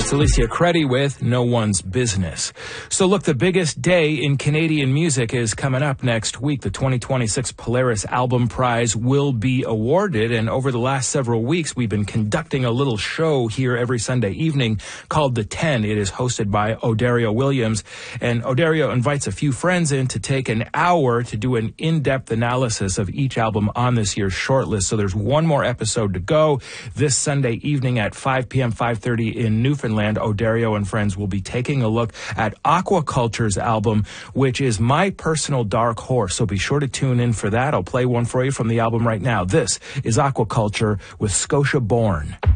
That's Alicia Credi with No One's Business. So look, the biggest day in Canadian music is coming up next week. The 2026 Polaris Album Prize will be awarded, and over the last several weeks, we've been conducting a little show here every Sunday evening called The 10. It is hosted by Odario Williams, and Odario invites a few friends in to take an hour to do an in-depth analysis of each album on this year's shortlist. So there's one more episode to go. This Sunday evening at 5 p.m., 5:30 in Newfoundland, Odario and friends will be taking a look at Aquaculture's album, which is my personal dark horse. So be sure to tune in for that. I'll play one for you from the album right now. This is Aquaculture with Scotia Born.